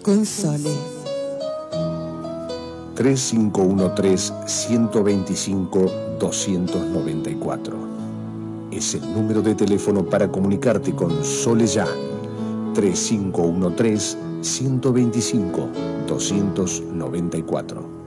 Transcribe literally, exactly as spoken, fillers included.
con Sole. tres cinco uno tres, uno dos cinco, dos nueve cuatro. Es el número de teléfono para comunicarte con Sole Ya. tres cinco uno tres, uno dos cinco, dos nueve cuatro.